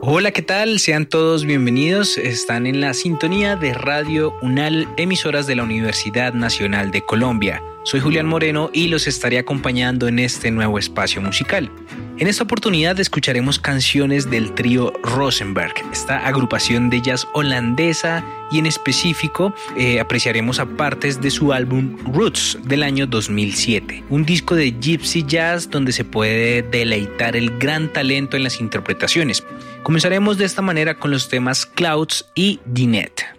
Hola, ¿qué tal? Sean todos bienvenidos. Están en la sintonía de Radio UNAL, emisoras de la Universidad Nacional de Colombia. Soy Julián Moreno y los estaré acompañando en este nuevo espacio musical. En esta oportunidad escucharemos canciones del trío Rosenberg, esta agrupación de jazz holandesa, y en específico apreciaremos a partes de su álbum Roots del año 2007, un disco de gypsy jazz donde se puede deleitar el gran talento en las interpretaciones. Comenzaremos de esta manera con los temas Clouds y Dinette.